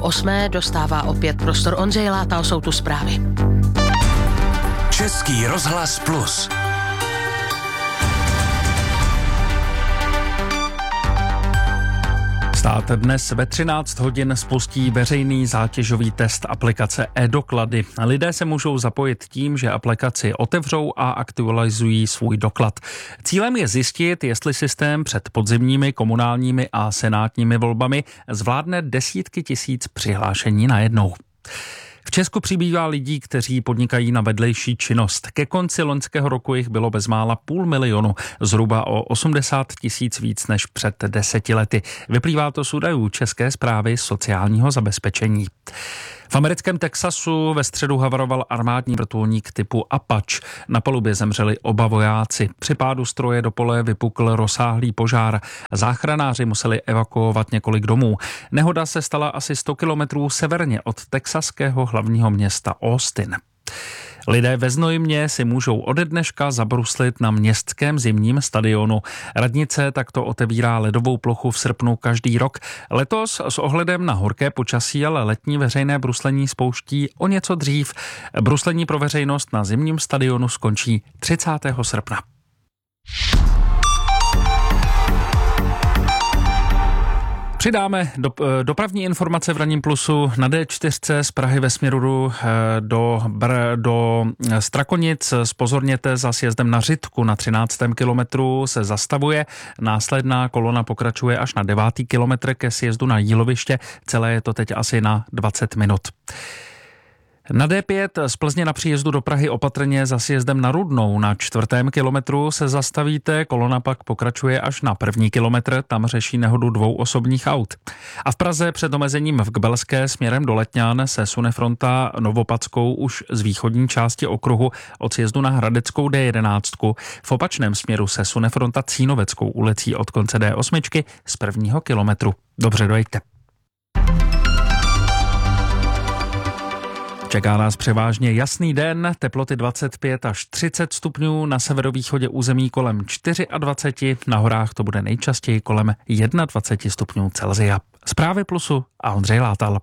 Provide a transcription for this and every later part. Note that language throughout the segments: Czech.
8. dostává opět prostor Ondřej Látal, jsou tu zprávy. Český rozhlas Plus. Stát dnes ve 13 hodin spustí veřejný zátěžový test aplikace e-doklady. Lidé se můžou zapojit tím, že aplikaci otevřou a aktualizují svůj doklad. Cílem je zjistit, jestli systém před podzimními, komunálními a senátními volbami zvládne desítky tisíc přihlášení najednou. V Česku přibývá lidí, kteří podnikají na vedlejší činnost. Ke konci loňského roku jich bylo bezmála 500 000, zhruba o 80 000 víc než před 10 lety. Vyplývá to z údajů České správy sociálního zabezpečení. V americkém Texasu ve středu havaroval armádní vrtulník typu Apache. Na palubě zemřeli oba vojáci. Při pádu stroje do pole vypukl rozsáhlý požár. Záchranáři museli evakuovat několik domů. Nehoda se stala asi 100 kilometrů severně od texaského hlavního města Austin. Lidé ve Znojmě si můžou ode dneška zabruslit na městském zimním stadionu. Radnice takto otevírá ledovou plochu v srpnu každý rok. Letos s ohledem na horké počasí ale letní veřejné bruslení spouští o něco dřív. Bruslení pro veřejnost na zimním stadionu skončí 30. srpna. Přidáme dopravní informace v Ranním plusu na D4 z Prahy ve směru do Strakonic. Zpozorněte, za sjezdem na Řitku na 13. kilometru se zastavuje. Následná kolona pokračuje až na 9. kilometr ke sjezdu na Jíloviště. Celé je to teď asi na 20 minut. Na D5 z Plzně na příjezdu do Prahy opatrně za sjezdem na Rudnou. Na 4. kilometru se zastavíte, kolona pak pokračuje až na 1. kilometr, tam řeší nehodu 2 osobních aut. A v Praze před omezením v Kbelské směrem do Letňan se sune fronta Novopadskou už z východní části okruhu od sjezdu na Hradeckou D11. V opačném směru se sune fronta Cínoveckou ulicí od konce D8 z 1. kilometru. Dobře dojďte. Čeká nás převážně jasný den, teploty 25 až 30 stupňů, na severovýchodě území kolem 24, na horách to bude nejčastěji kolem 21 stupňů Celsia. Zprávy Plusu a Ondřej Látal.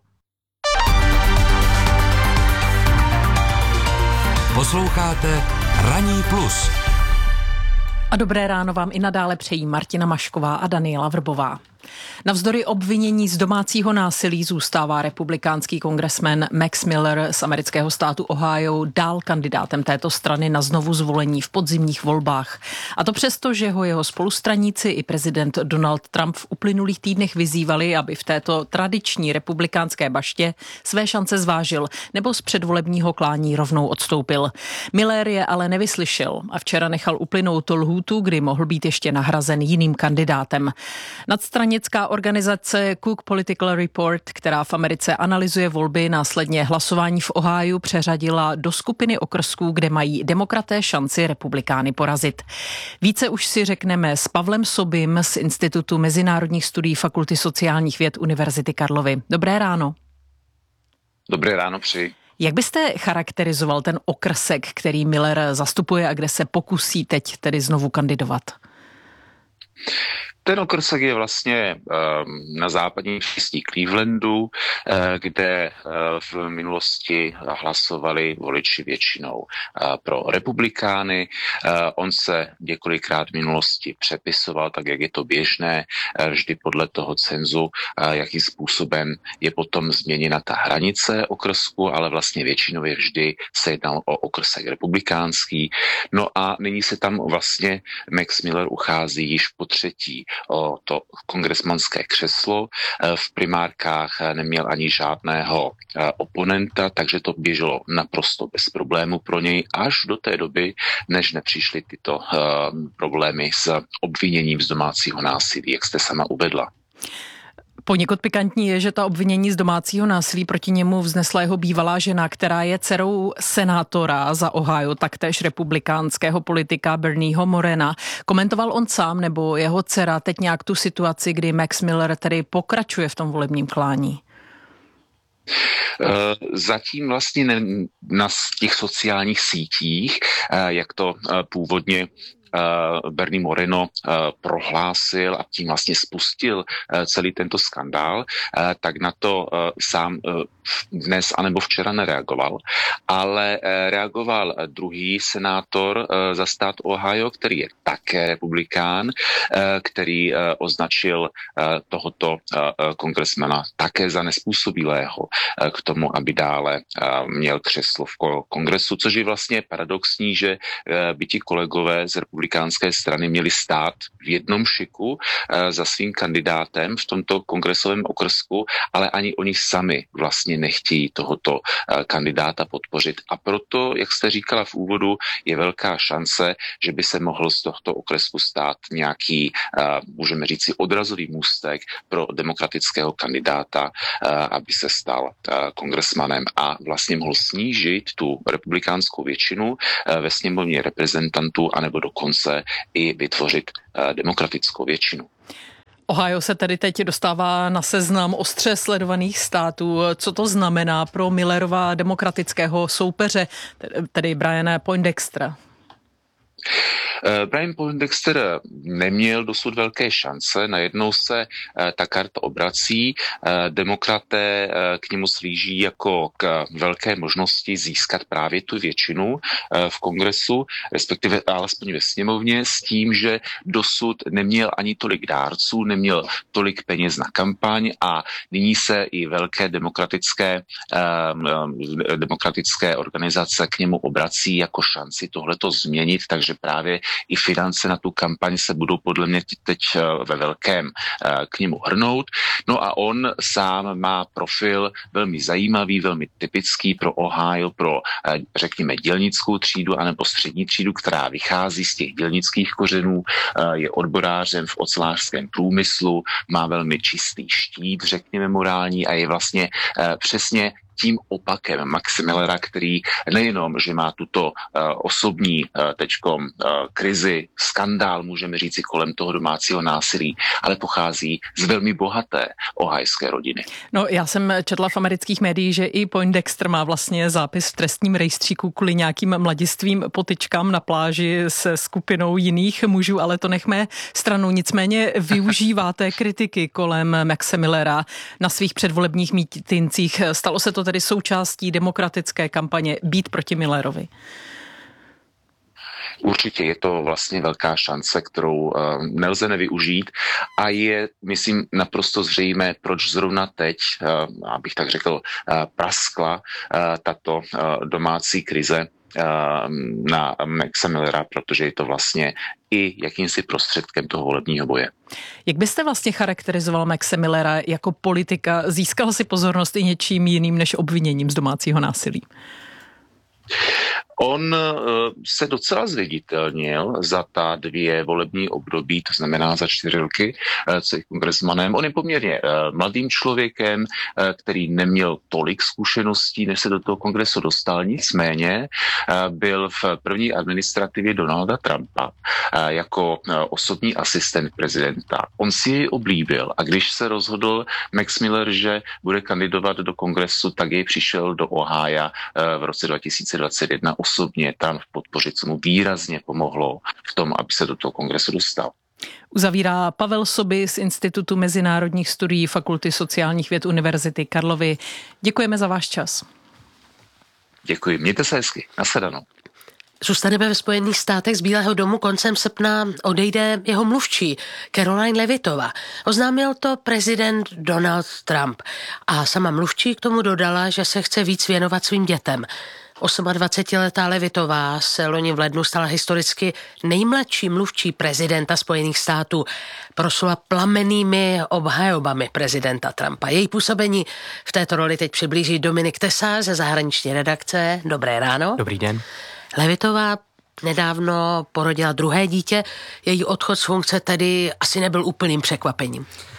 Posloucháte Ranní plus. A dobré ráno vám i nadále přejí Martina Mašková a Daniela Vrbová. Navzdory obvinění z domácího násilí zůstává republikánský kongresmen Max Miller z amerického státu Ohio dál kandidátem této strany na znovu zvolení v podzimních volbách. A to přesto, že ho jeho spolustraníci i prezident Donald Trump v uplynulých týdnech vyzývali, aby v této tradiční republikánské baště své šance zvážil nebo z předvolebního klání rovnou odstoupil. Miller je ale nevyslyšel a včera nechal uplynout lhůtu, kdy mohl být ještě nahrazen jiným kandidátem. Nadstranická organizace Cook Political Report, která v Americe analyzuje volby, následně hlasování v Ohiu přeřadila do skupiny okrsků, kde mají demokraté šanci republikány porazit. Více už si řekneme s Pavlem Sobym z Institutu mezinárodních studií Fakulty sociálních věd Univerzity Karlovy. Dobré ráno. Dobré ráno, přeji. Jak byste charakterizoval ten okrsek, který Miller zastupuje a kde se pokusí teď tedy znovu kandidovat? Ten okrsek je vlastně na západní části Clevelandu, kde v minulosti hlasovali voliči většinou pro republikány. On se několikrát v minulosti přepisoval, tak jak je to běžné, vždy podle toho cenzu, jakým způsobem je potom změněna ta hranice okrsku, ale vlastně většinově vždy se jednal o okrsek republikánský. No a nyní se tam vlastně Max Miller uchází již po třetí o to kongresmanské křeslo. V primárkách neměl ani žádného oponenta, takže to běželo naprosto bez problému pro něj až do té doby, než nepřišly tyto problémy s obviněním z domácího násilí, jak jste sama uvedla. Poněkud pikantní je, že ta obvinění z domácího násilí proti němu vznesla jeho bývalá žena, která je dcerou senátora za Ohio, taktéž republikánského politika Bernieho Morena. Komentoval on sám nebo jeho dcera teď nějak tu situaci, kdy Max Miller tedy pokračuje v tom volebním klání? Zatím vlastně na těch sociálních sítích, jak to původně Bernie Moreno prohlásil a tím vlastně spustil celý tento skandál, tak na to sám dnes anebo včera nereagoval, ale reagoval druhý senátor za stát Ohio, který je také republikán, který označil tohoto kongresmena také za nezpůsobilého k tomu, aby dále měl křeslo v kongresu, což je vlastně paradoxní, že by ti kolegové z republikánské strany měli stát v jednom šiku za svým kandidátem v tomto kongresovém okrsku, ale ani oni sami vlastně nechtějí tohoto kandidáta podpořit. A proto, jak jste říkala v úvodu, je velká šance, že by se mohl z tohoto okresku stát nějaký, můžeme říci, odrazový můstek pro demokratického kandidáta, aby se stal kongresmanem a vlastně mohl snížit tu republikánskou většinu ve sněmovně reprezentantů anebo dokonce i vytvořit demokratickou většinu. Ohio se tedy teď dostává na seznam ostře sledovaných států. Co to znamená pro Millerova demokratického soupeře, tedy Briana Poindextera? Brian Poindexter neměl dosud velké šance, najednou se ta karta obrací, demokraté k němu slíží jako k velké možnosti získat právě tu většinu v kongresu, respektive alespoň ve sněmovně, s tím, že dosud neměl ani tolik dárců, neměl tolik peněz na kampaň a nyní se i velké demokratické organizace k němu obrací jako šanci tohleto změnit, takže právě i finance na tu kampaň se budou podle mě teď ve velkém k němu hrnout. No a on sám má profil velmi zajímavý, velmi typický pro Ohio, pro řekněme dělnickou třídu anebo střední třídu, která vychází z těch dělnických kořenů, je odborářem v ocelářském průmyslu, má velmi čistý štít, řekněme morální a je vlastně přesně tím opakem Maxe Millera, který nejenom, že má tuto osobní krizi, skandál, můžeme říci, kolem toho domácího násilí, ale pochází z velmi bohaté ohajské rodiny. No, já jsem četla v amerických médiích, že i Poindexter má vlastně zápis v trestním rejstříku kvůli nějakým mladistvým potyčkám na pláži se skupinou jiných mužů, ale to nechme stranou. Nicméně využíváte kritiky kolem Maxe Millera na svých předvolebních mítincích. Stalo se to tedy součástí demokratické kampaně být proti Millerovi? Určitě je to vlastně velká šance, kterou nelze nevyužít a je, myslím, naprosto zřejmé, proč zrovna teď, abych tak řekl, praskla tato domácí krize na Maxe Millera, protože je to vlastně i jakýmsi prostředkem toho volebního boje. Jak byste vlastně charakterizoval Maxe Millera jako politika? Získal si pozornost i něčím jiným než obviněním z domácího násilí? On se docela zviditelnil za ta 2 volební období, to znamená za 4 roky, co je kongresmanem. On je poměrně mladým člověkem, který neměl tolik zkušeností, než se do toho kongresu dostal. Nicméně byl v první administrativě Donalda Trumpa jako osobní asistent prezidenta. On si jej oblíbil a když se rozhodl Max Miller, že bude kandidovat do kongresu, tak jej přišel do Ohája v roce 2021 osobně tam podpořit, co mu výrazně pomohlo v tom, aby se do toho kongresu dostal. Uzavírá Pavel Soby z Institutu mezinárodních studií Fakulty sociálních věd Univerzity Karlovy. Děkujeme za váš čas. Děkuji, mějte se hezky, nashledanou. Zůstaneme ve Spojených státech. Z Bílého domu koncem srpna odejde jeho mluvčí Caroline Leavitová. Oznámil to prezident Donald Trump a sama mluvčí k tomu dodala, že se chce víc věnovat svým dětem. 28letá Leavitová se loni v lednu stala historicky nejmladší mluvčí prezidenta Spojených států. Prošla plamennými obhajobami prezidenta Trumpa. Její působení v této roli teď přiblíží Dominik Tesař ze zahraniční redakce. Dobré ráno. Dobrý den. Leavitová nedávno porodila druhé dítě. Její odchod z funkce tedy asi nebyl úplným překvapením.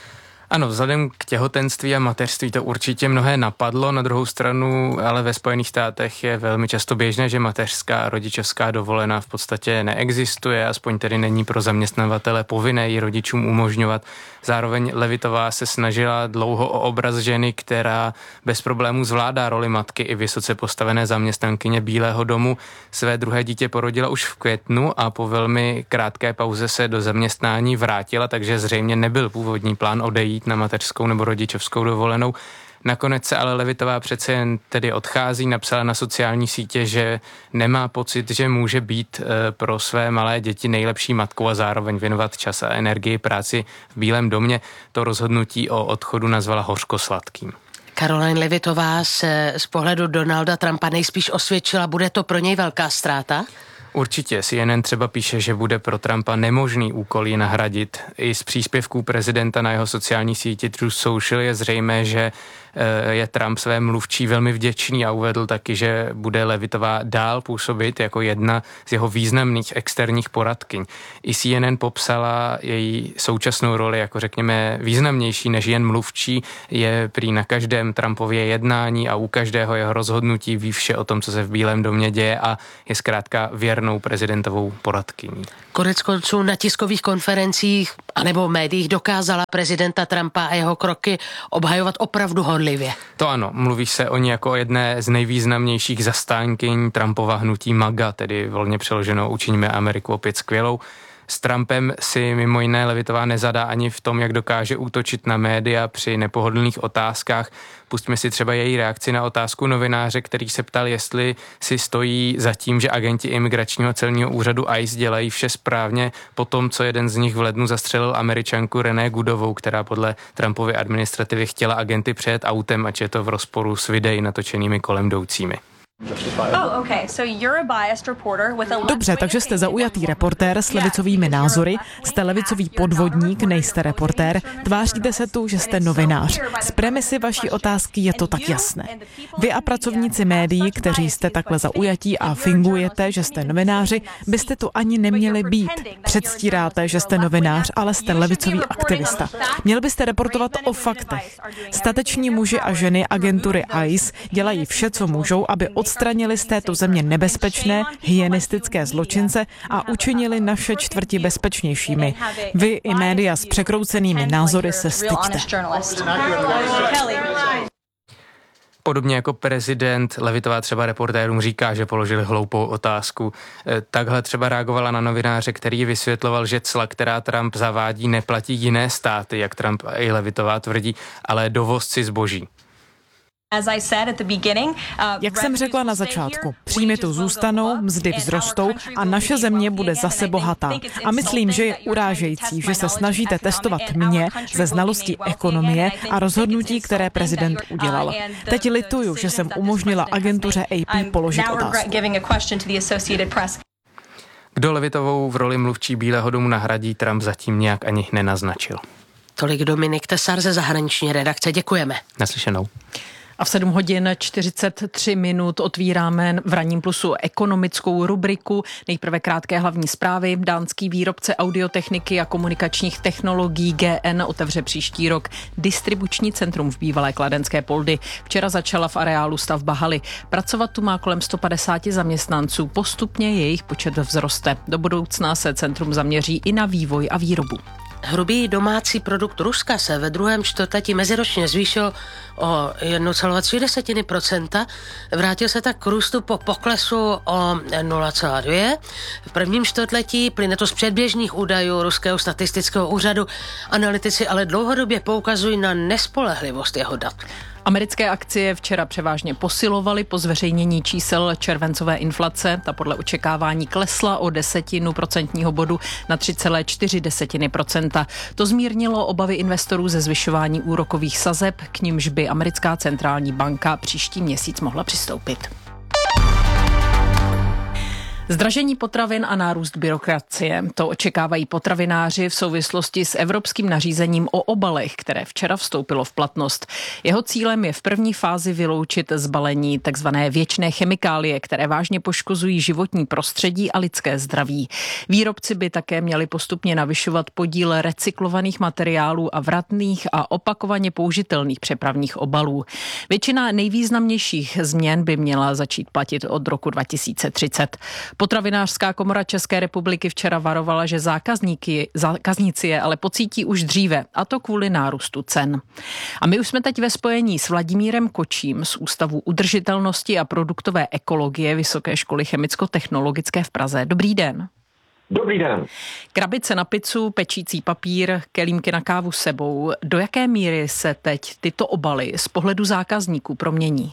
Ano, vzhledem k těhotenství a mateřství to určitě mnohé napadlo, na druhou stranu ale ve Spojených státech je velmi často běžné, že mateřská a rodičovská dovolená v podstatě neexistuje, aspoň tedy není pro zaměstnavatele povinné ji rodičům umožňovat. Zároveň Levitová se snažila dlouho o obraz ženy, která bez problémů zvládá roli matky i vysoce postavené zaměstnankyně Bílého domu. Své druhé dítě porodila už v květnu a po velmi krátké pauze se do zaměstnání vrátila, takže zřejmě nebyl původní plán odejít na mateřskou nebo rodičovskou dovolenou. Nakonec se ale Levitová přece jen tedy odchází, napsala na sociální sítě, že nemá pocit, že může být pro své malé děti nejlepší matkou a zároveň věnovat čas a energii práci v Bílém domě. To rozhodnutí o odchodu nazvala hořkosladkým. Caroline Levitová se z pohledu Donalda Trumpa nejspíš osvědčila. Bude to pro něj velká ztráta? Určitě. CNN třeba píše, že bude pro Trumpa nemožný úkol ji nahradit. I z příspěvků prezidenta na jeho sociální síti Truth Social je zřejmé, že je Trump své mluvčí velmi vděčný a uvedl taky, že bude Levitová dál působit jako jedna z jeho významných externích poradkyň. I CNN popsala její současnou roli jako řekněme významnější než jen mluvčí, je prý na každém Trumpově jednání a u každého jeho rozhodnutí ví vše o tom, co se v Bílém domě děje a je zkrátka věrnou prezidentovou poradkyní. Konec konců na tiskových konferencích anebo médiích dokázala prezidenta Trumpa a jeho kroky obhajovat opravdu horlivě. To ano, mluví se o ní jako o jedné z nejvýznamnějších zastánkyň Trumpova hnutí MAGA, tedy volně přeloženo Učiňme Ameriku opět skvělou. S Trumpem si mimo jiné Levitová nezadá ani v tom, jak dokáže útočit na média při nepohodlných otázkách. Pustíme si třeba její reakci na otázku novináře, který se ptal, jestli si stojí za tím, že agenti imigračního celního úřadu ICE dělají vše správně po tom, co jeden z nich v lednu zastřelil Američanku René Goodovou, která podle Trumpovy administrativy chtěla agenty přejet autem, ač je to v rozporu s videí natočenými kolem jdoucími. Dobře, takže jste zaujatý reportér s levicovými názory, jste levicový podvodník, nejste reportér, tváříte se tu, že jste novinář. Z premisy vaší otázky je to tak jasné. Vy a pracovníci médií, kteří jste takhle zaujatí a fingujete, že jste novináři, byste tu ani neměli být. Předstíráte, že jste novinář, ale jste levicový aktivista. Měl byste reportovat o faktech. Stateční muži a ženy agentury ICE dělají vše, co můžou, aby odstranili z této země nebezpečné, hygienistické zločince a učinili naše čtvrti bezpečnějšími. Vy i média s překroucenými názory se styďte. Podobně jako prezident Levitová třeba reportérům říká, že položili hloupou otázku. Takhle třeba reagovala na novináře, který vysvětloval, že cla, která Trump zavádí, neplatí jiné státy, jak Trump i Levitová tvrdí, ale dovozci zboží. Jak jsem řekla na začátku, příjmy tu zůstanou, mzdy vzrostou a naše země bude zase bohatá. A myslím, že je urážející, že se snažíte testovat mě ze znalostí ekonomie a rozhodnutí, které prezident udělal. Teď lituju, že jsem umožnila agentuře AP položit otázku. Kdo Levitovou v roli mluvčí Bílého domu nahradí, Trump zatím nějak ani nenaznačil. Tolik Dominik Tesar ze zahraniční redakce. Děkujeme. Naslyšenou. A v 7 hodin 43 minut otvíráme v Ranním plusu ekonomickou rubriku. Nejprve krátké hlavní zprávy. Dánský výrobce audiotechniky a komunikačních technologií GN otevře příští rok distribuční centrum v bývalé Kladenské Poldy. Včera začala v areálu stavba haly. Pracovat tu má kolem 150 zaměstnanců. Postupně jejich počet vzroste. Do budoucna se centrum zaměří i na vývoj a výrobu. Hrubý domácí produkt Ruska se ve druhém čtvrtletí meziročně zvýšil o 1,3%. Vrátil se tak k růstu po poklesu o 0,2%. V prvním čtvrtletí plyne to z předběžných údajů Ruského statistického úřadu. Analytici ale dlouhodobě poukazují na nespolehlivost jeho dat. Americké akcie včera převážně posilovaly po zveřejnění čísel červencové inflace. Ta podle očekávání klesla o 0,1 procentního bodu na 3,4%. To zmírnilo obavy investorů ze zvyšování úrokových sazeb, k nimž by americká centrální banka příští měsíc mohla přistoupit. Zdražení potravin a nárůst byrokracie. To očekávají potravináři v souvislosti s evropským nařízením o obalech, které včera vstoupilo v platnost. Jeho cílem je v první fázi vyloučit z balení takzvané věčné chemikálie, které vážně poškozují životní prostředí a lidské zdraví. Výrobci by také měli postupně navyšovat podíl recyklovaných materiálů a vratných a opakovaně použitelných přepravních obalů. Většina nejvýznamnějších změn by měla začít platit od roku 2030. Potravinářská komora České republiky včera varovala, že zákazníci je ale pocítí už dříve, a to kvůli nárůstu cen. A my už jsme teď ve spojení s Vladimírem Kočím z Ústavu udržitelnosti a produktové ekologie Vysoké školy chemicko-technologické v Praze. Dobrý den. Dobrý den. Krabice na pizzu, pečící papír, kelímky na kávu s sebou. Do jaké míry se teď tyto obaly z pohledu zákazníků promění?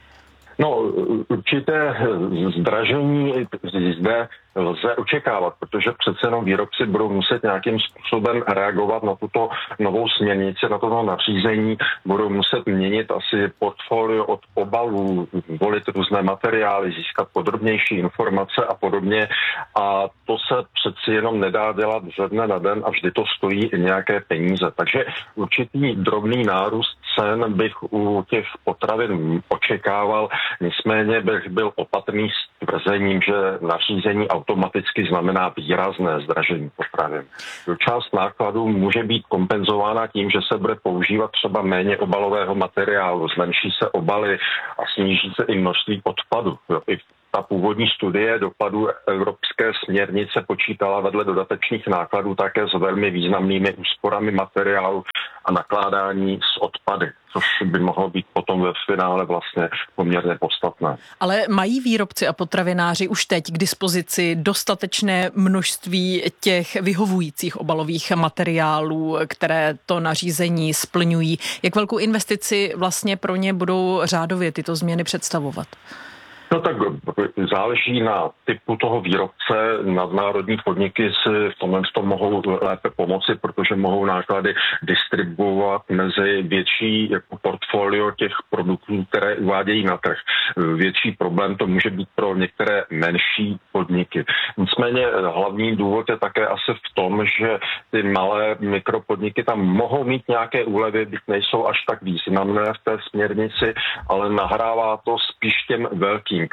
No, určité zdražení zde lze očekávat, protože přece jenom výrobci budou muset nějakým způsobem reagovat na tuto novou směrnici, na toto nařízení, budou muset měnit asi portfolio od obalů, volit různé materiály, získat podrobnější informace a podobně. A to se přeci jenom nedá dělat ze dne na den a vždy to stojí nějaké peníze. Takže určitý drobný nárůst cen bych u těch potravin očekával, nicméně bych byl opatrný s tvrzením, že nařízení automaticky znamená výrazné zdražení potravin. Část nákladů může být kompenzována tím, že se bude používat třeba méně obalového materiálu, zmenší se obaly a sníží se i množství odpadu. I ta původní studie dopadů evropské směrnice počítala vedle dodatečných nákladů také s velmi významnými úsporami materiálu a nakládání s odpady, což by mohlo být potom ve finále vlastně poměrně podstatné. Ale mají výrobci a potravináři už teď k dispozici dostatečné množství těch vyhovujících obalových materiálů, které to nařízení splňují? Jak velkou investici vlastně pro ně budou řádově tyto změny představovat? No tak záleží na typu toho výrobce. Nadnárodní podniky si v tom mohou lépe pomoci, protože mohou náklady distribuovat mezi větší portfolio těch produktů, které uvádějí na trh. Větší problém to může být pro některé menší podniky. Nicméně hlavní důvod je také asi v tom, že ty malé mikropodniky tam mohou mít nějaké úlevy, byť nejsou až tak významné v té směrnici, ale nahrává to spíš těm velkým,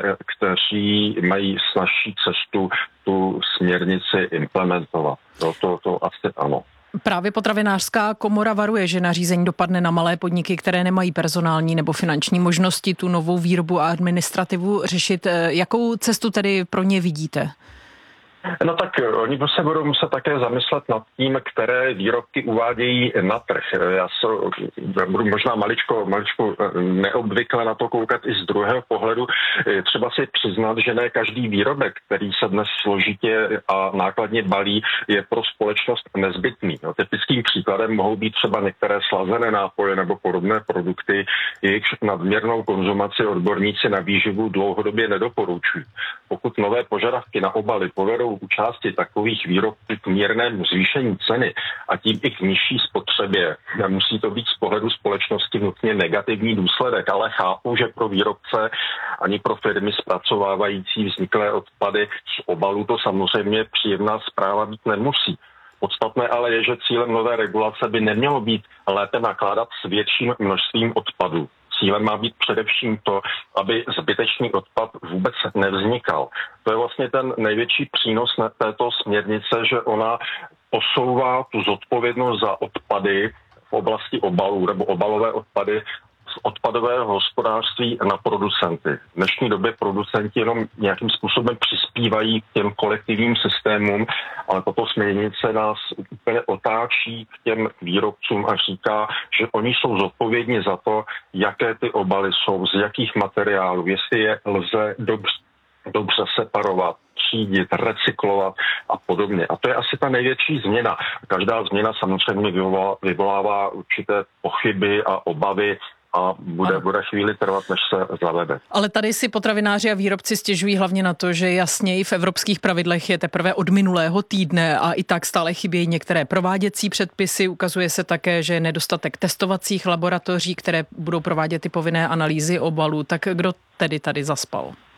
kteří mají snazší cestu tu směrnici implementovat. To asi ano. Právě potravinářská komora varuje, že nařízení dopadne na malé podniky, které nemají personální nebo finanční možnosti tu novou výrobu a administrativu řešit. Jakou cestu tedy pro ně vidíte? No tak oni se budou muset také zamyslet nad tím, které výrobky uvádějí na trh. Já budu možná maličko neobvykle na to koukat i z druhého pohledu. Třeba si přiznat, že ne každý výrobek, který se dnes složitě a nákladně balí, je pro společnost nezbytný. Typickým příkladem mohou být třeba některé slazené nápoje nebo podobné produkty, jejichž nadměrnou konzumaci odborníci na výživu dlouhodobě nedoporučují. Pokud nové požadavky na obaly povedou u části takových výrobků k mírnému zvýšení ceny a tím i k nižší spotřebě, musí to být z pohledu společnosti nutně negativní důsledek, ale chápu, že pro výrobce ani pro firmy zpracovávající vzniklé odpady z obalů to samozřejmě příjemná zpráva být nemusí. Podstatné ale je, že cílem nové regulace by nemělo být lépe nakládat s větším množstvím odpadů. Cílem má být především to, aby zbytečný odpad vůbec nevznikal. To je vlastně ten největší přínos na této směrnice, že ona posouvá tu zodpovědnost za odpady v oblasti obalů nebo obalové odpady z odpadového hospodářství na producenty. V dnešní době producenti jenom nějakým způsobem přispívají k těm kolektivním systémům, ale tato směrnice nás úplně otáčí k těm výrobcům a říká, že oni jsou zodpovědní za to, jaké ty obaly jsou, z jakých materiálů, jestli je lze dobře separovat, třídit, recyklovat a podobně. A to je asi ta největší změna. Každá změna samozřejmě vyvolává určité pochyby a obavy a bude chvíli trvat, než se zavede. Ale tady si potravináři a výrobci stěžují hlavně na to, že jasně i v evropských pravidlech je teprve od minulého týdne a i tak stále chybějí některé prováděcí předpisy. Ukazuje se také, že je nedostatek testovacích laboratoří, které budou provádět ty povinné analýzy obalů. Tak kdo tedy tady zaspal?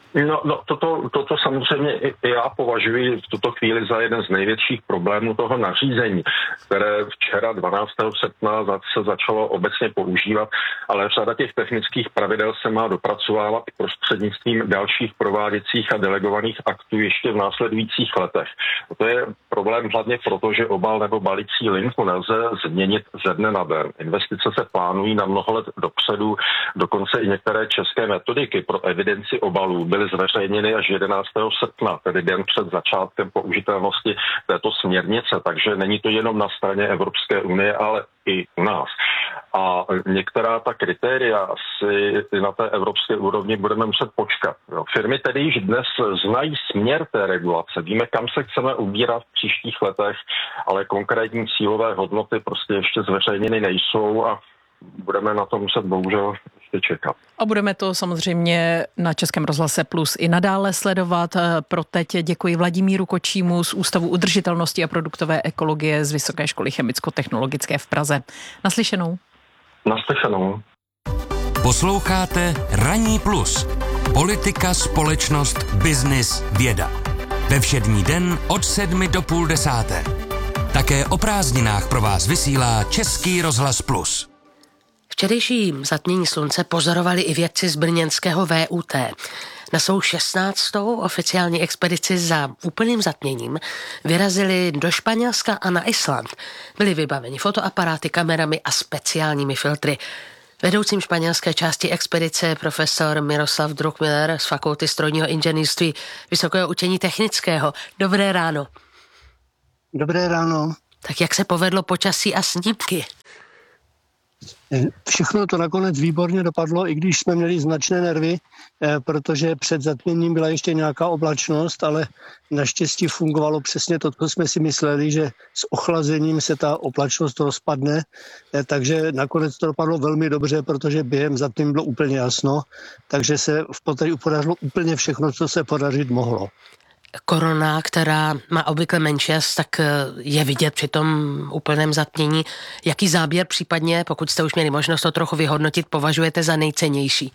No, toto samozřejmě i já považuji v tuto chvíli za jeden z největších problémů toho nařízení, které včera 12. srpna se začalo obecně používat, ale řada těch technických pravidel se má dopracovávat prostřednictvím dalších prováděcích a delegovaných aktů ještě v následujících letech. To je problém hlavně proto, že obal nebo balící linku nelze změnit ze dne na den. Investice se plánují na mnoho let dopředu, dokonce i některé české metodiky pro evidenci obalů byly zveřejněny až 11. srpna, tedy den před začátkem použitelnosti této směrnice, takže není to jenom na straně Evropské unie, ale i u nás. A některá ta kritéria si na té evropské úrovni budeme muset počkat. Firmy tedy již dnes znají směr té regulace, víme, kam se chceme ubírat v příštích letech, ale konkrétní cílové hodnoty prostě ještě zveřejněny nejsou a budeme na to muset bohužel ještě čekat. A budeme to samozřejmě na Českém rozhlase Plus i nadále sledovat. Pro teď děkuji Vladimíru Kočímu z Ústavu udržitelnosti a produktové ekologie z Vysoké školy chemicko-technologické v Praze. Naslyšenou. Naslyšenou. Posloucháte Ranní plus. Politika, společnost, biznis, věda. Ve všední den od 7 do půl 10. Také o prázdninách pro vás vysílá Český rozhlas Plus. Včerejší zatmění slunce pozorovali i vědci z brněnského VUT. Na svou 16. oficiální expedici za úplným zatměním vyrazili do Španělska a na Island. Byli vybaveni fotoaparáty, kamerami a speciálními filtry. Vedoucím španělské části expedice profesor Miroslav Druckmiller z Fakulty strojního inženýrství Vysokého učení technického. Dobré ráno. Dobré ráno. Tak jak se povedlo počasí a snímky? Všechno to nakonec výborně dopadlo, i když jsme měli značné nervy, protože před zatměním byla ještě nějaká oblačnost, ale naštěstí fungovalo přesně to, co jsme si mysleli, že s ochlazením se ta oblačnost rozpadne, takže nakonec to dopadlo velmi dobře, protože během zatmění bylo úplně jasno, takže se v podstatě podařilo úplně všechno, co se podařit mohlo. Korona, která má obvykle menší jas, tak je vidět při tom úplném zatmění. Jaký záběr případně, pokud jste už měli možnost to trochu vyhodnotit, považujete za nejcennější?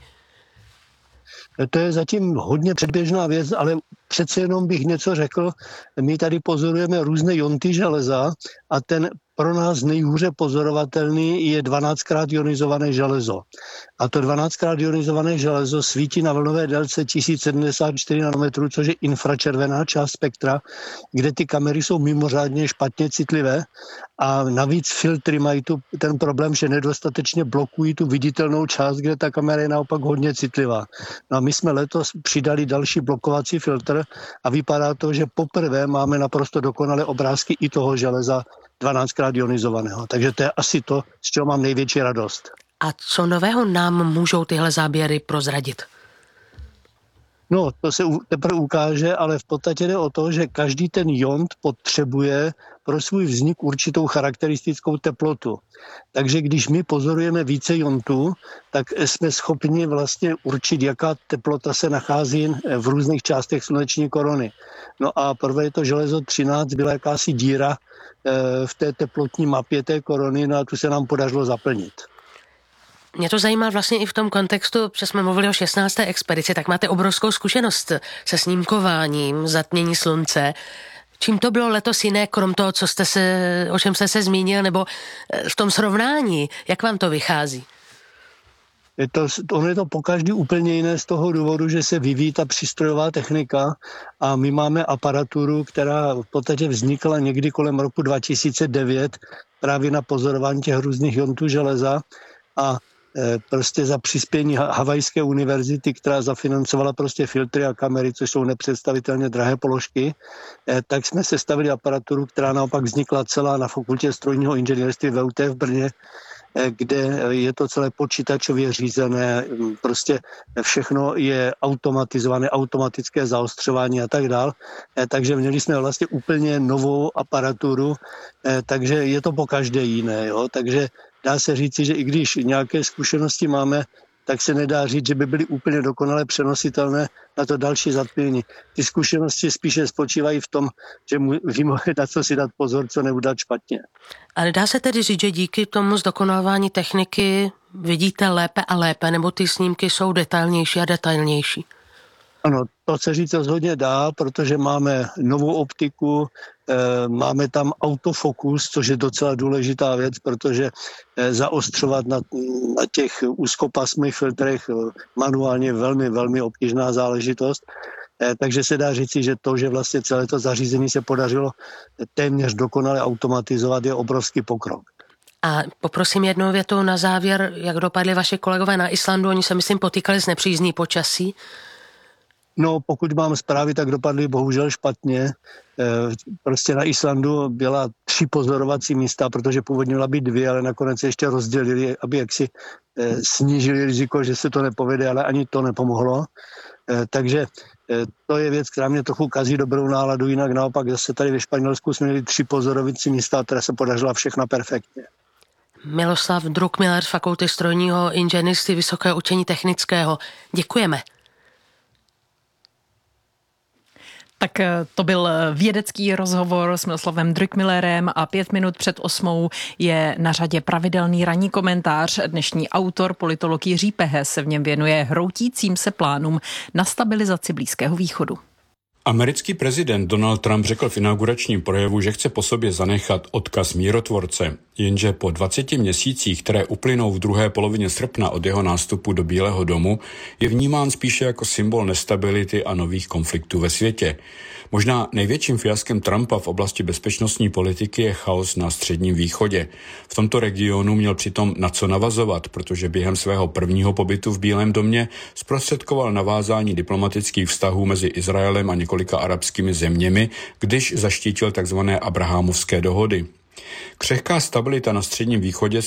To je zatím hodně předběžná věc, ale přece jenom bych něco řekl. My tady pozorujeme různé jonty železa a ten pro nás nejhůře pozorovatelný je 12krát ionizované železo. A to 12krát ionizované železo svítí na vlnové délce 1074 nanometrů, což je infračervená část spektra, kde ty kamery jsou mimořádně špatně citlivé a navíc filtry mají ten problém, že nedostatečně blokují tu viditelnou část, kde ta kamera je naopak hodně citlivá. No a my jsme letos přidali další blokovací filtr a vypadá to, že poprvé máme naprosto dokonalé obrázky i toho železa 12krát ionizovaného. Takže to je asi to, z čeho mám největší radost. A co nového nám můžou tyhle záběry prozradit? No, to se teprve ukáže, ale v podstatě jde o to, že každý ten jont potřebuje pro svůj vznik určitou charakteristickou teplotu. Takže když my pozorujeme více jontů, tak jsme schopni vlastně určit, jaká teplota se nachází v různých částech sluneční koruny. No a prvé je to železo 13, byla jakási díra v té teplotní mapě té koruny, no a tu se nám podařilo zaplnit. Mě to zajímá vlastně i v tom kontextu, že jsme mluvili o 16. expedici, tak máte obrovskou zkušenost se snímkováním zatmění slunce. Čím to bylo letos jiné, krom toho, o čem jste se zmínil, nebo v tom srovnání, jak vám to vychází? Ono je to pokaždý úplně jiné z toho důvodu, že se vyvíjí ta přístrojová technika a my máme aparaturu, která v podstatě vznikla někdy kolem roku 2009 právě na pozorování těch různých jontů železa a prostě za přispění Havajské univerzity, která zafinancovala prostě filtry a kamery, což jsou nepředstavitelně drahé položky, tak jsme sestavili aparaturu, která naopak vznikla celá na fakultě strojního inženýrství VUT v Brně, kde je to celé počítačově řízené, prostě všechno je automatizované, automatické zaostřování a tak dál. Takže měli jsme vlastně úplně novou aparaturu, takže je to pokaždé jiné. Jo? Takže dá se říci, že i když nějaké zkušenosti máme, tak se nedá říct, že by byly úplně dokonale přenositelné na to další zatmění. Ty zkušenosti spíše spočívají v tom, že víme, na co si dát pozor, co neudat špatně. Ale dá se tedy říct, že díky tomu zdokonalování techniky vidíte lépe a lépe, nebo ty snímky jsou detailnější a detailnější? Ano, to se říct rozhodně dá, protože máme novou optiku, máme tam autofokus, což je docela důležitá věc, protože zaostřovat na těch úzkopasmých filtrech manuálně je velmi, velmi obtížná záležitost. Takže se dá říci, že to, že vlastně celé to zařízení se podařilo téměř dokonale automatizovat, je obrovský pokrok. A poprosím jednou větou na závěr, jak dopadli vaši kolegové na Islandu, oni se myslím potýkali s nepřízní počasí. No, pokud mám zprávy, tak dopadly bohužel špatně. Prostě na Islandu byla 3 pozorovací místa, protože původně měla být 2, ale nakonec se ještě rozdělili, aby jaksi snížili riziko, že se to nepovede, ale ani to nepomohlo. Takže to je věc, která mě trochu kazí dobrou náladu, jinak naopak zase tady ve Španělsku jsme měli 3 pozorovací místa, která se podařila všechna perfektně. Miloslav Druckmiller z Fakulty strojního inženýrství Vysokého učení technického. Děkujeme. Tak to byl vědecký rozhovor s Miloslavem Druckmillerem a 5 minut před 8 je na řadě pravidelný ranní komentář. Dnešní autor, politolog Jiří Pehe, se v něm věnuje hroutícím se plánům na stabilizaci Blízkého východu. Americký prezident Donald Trump řekl v inauguračním projevu, že chce po sobě zanechat odkaz mírotvorce. Jenže po 20 měsících, které uplynou v druhé polovině srpna od jeho nástupu do Bílého domu, je vnímán spíše jako symbol nestability a nových konfliktů ve světě. Možná největším fiaskem Trumpa v oblasti bezpečnostní politiky je chaos na Středním východě. V tomto regionu měl přitom na co navazovat, protože během svého prvního pobytu v Bílém domě zprostředkoval navázání diplomatických vztahů mezi Izraelem a několika arabskými zeměmi, když zaštítil tzv. Abrahamovské dohody. Křehká stabilita na Středním východě